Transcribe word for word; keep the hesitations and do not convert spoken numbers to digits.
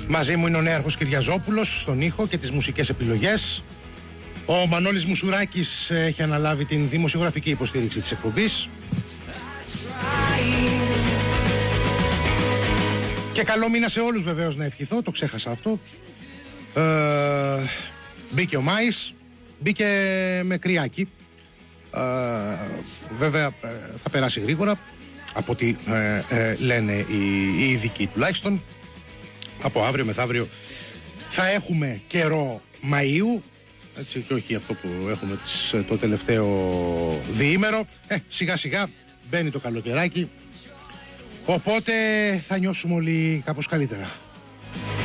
Μαζί μου είναι ο Νέαρχος Κυριαζόπουλος στον ήχο και τις μουσικές επιλογές. Ο Μανώλης Μουσουράκης έχει αναλάβει την δημοσιογραφική υποστήριξη της εκπομπής. Και καλό μήνα σε όλους βεβαίως να ευχηθώ, το ξέχασα αυτό. Ε, μπήκε ο Μάης, μπήκε με κρυάκι. Ε, βέβαια θα περάσει γρήγορα από ό,τι ε, ε, λένε οι, οι ειδικοί τουλάχιστον. Από αύριο μεθαύριο θα έχουμε καιρό Μαΐου, έτσι, και όχι αυτό που έχουμε το τελευταίο διήμερο. Ε, σιγά σιγά μπαίνει το καλοκαιράκι, οπότε θα νιώσουμε όλοι κάπως καλύτερα.